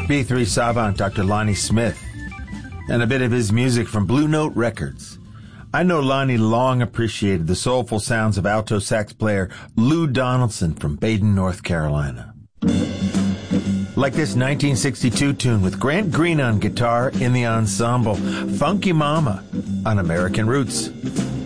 B3 savant Dr. Lonnie Smith, and a bit of his music from Blue Note Records. I know Lonnie long appreciated the soulful sounds of alto sax player Lou Donaldson from Baden, North Carolina. Like this 1962 tune with Grant Green on guitar in the ensemble, Funky Mama on American Roots.